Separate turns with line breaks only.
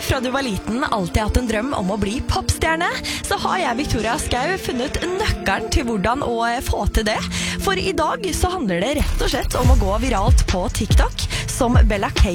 fra du var liten alltid hatt en drøm om å bli popstjerne, så har jeg, Victoria Skau, funnet nøkkelen til hvordan å få til det. For i dag så handler det rett og slett om å gå viralt på TikTok som Bella K.